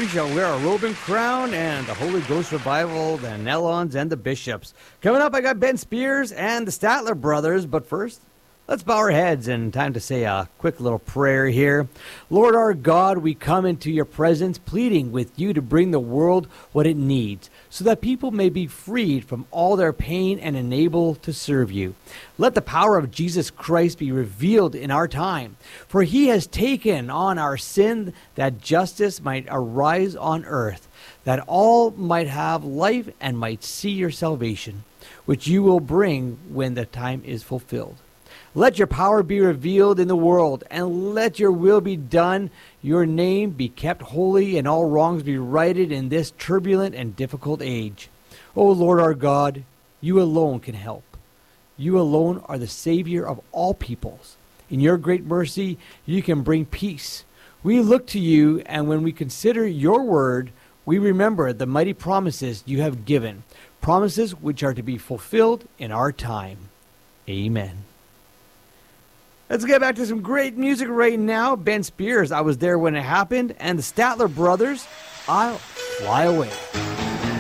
we shall wear a robe and crown, and the Holy Ghost revival, the Nellons and the Bishops. Coming up, I got Ben Spears and the Statler Brothers, but first, let's bow our heads and time to say a quick little prayer here. Lord our God, we come into your presence pleading with you to bring the world what it needs so that people may be freed from all their pain and enabled to serve you. Let the power of Jesus Christ be revealed in our time, for he has taken on our sin that justice might arise on earth, that all might have life and might see your salvation, which you will bring when the time is fulfilled. Let your power be revealed in the world, and let your will be done, your name be kept holy, and all wrongs be righted in this turbulent and difficult age. O Lord our God, you alone can help. You alone are the Savior of all peoples. In your great mercy, you can bring peace. We look to you, and when we consider your word, we remember the mighty promises you have given, promises which are to be fulfilled in our time. Amen. Let's get back to some great music right now. Ben Spears, I Was There When It Happened, and the Statler Brothers, I'll Fly Away.